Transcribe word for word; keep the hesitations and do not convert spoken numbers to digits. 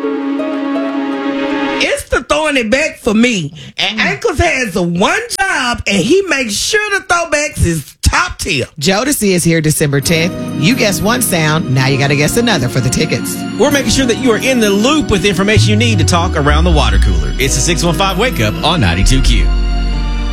It's the throwing it back for me. And Ankles has the one job, and he makes sure the throwbacks is top tier. Jodeci is here December tenth. You guess one sound, now you got to guess another for the tickets. We're making sure that you are in the loop with the information you need to talk around the water cooler. It's a six one five Wake Up on ninety-two Q.